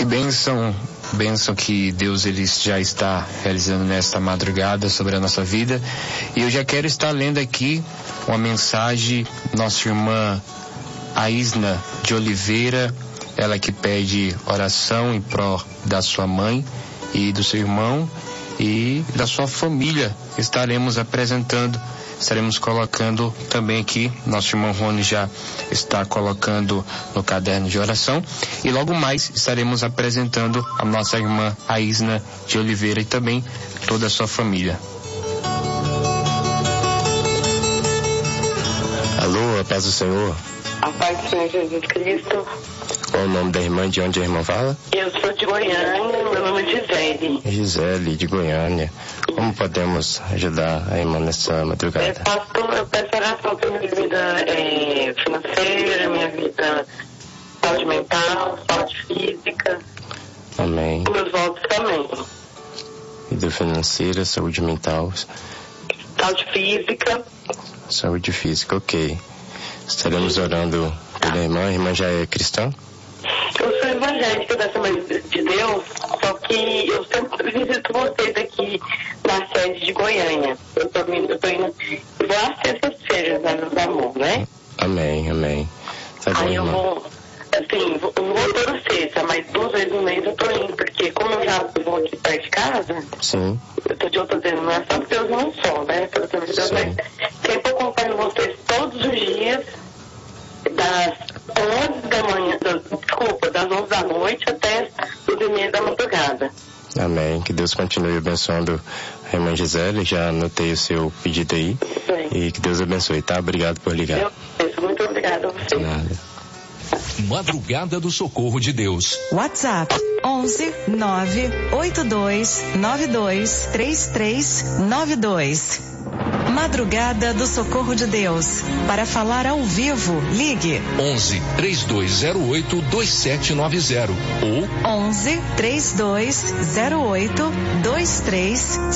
Bênção que Deus ele já está realizando nesta madrugada sobre a nossa vida. E eu já quero estar lendo aqui uma mensagem, nossa irmã Aisna de Oliveira, ela que pede oração em pró da sua mãe e do seu irmão e da sua família. Estaremos colocando também aqui, nosso irmão Rony já está colocando no caderno de oração, e logo mais estaremos apresentando a nossa irmã Aisna de Oliveira e também toda a sua família. Alô, a paz do Senhor. A paz do Senhor Jesus Cristo. Qual o nome da irmã, de onde a irmã fala? Eu sou de Goiânia, meu nome é Gisele. Gisele, de Goiânia. Como podemos ajudar a irmã nessa madrugada? Pastor, eu peço oração para minha vida financeira, minha vida saúde mental, saúde física. Amém. Meus votos também. Vida financeira, saúde mental. Saúde física. Saúde física, ok. Estaremos orando pela irmã. A irmã já é cristã? Eu sou evangélica da Assembleia de Deus, só que eu sempre visito vocês aqui na sede de Goiânia. Eu tô indo, vou às sextas-feiras, né, meus amor, né? Amém. Tá bom, aí eu irmã. vou toda sexta, mas 2 vezes no mês eu tô indo, porque como eu já vou aqui perto de casa, sim, eu tô dizendo, não é só porque Deus não sou, né? Pela Assembleia de Deus, mas sempre eu acompanho vocês todos os dias, das 11 da manhã, das 11 da noite até 2h30 da madrugada. Amém. Que Deus continue abençoando a irmã Gisele. Já anotei o seu pedido aí. Sim. E que Deus abençoe, tá? Obrigado por ligar. Muito obrigada a você. Nada. Madrugada do Socorro de Deus. WhatsApp 11 982 92 3392. Madrugada do Socorro de Deus. Para falar ao vivo, ligue 11 3208 2790 ou 11 3208 2350.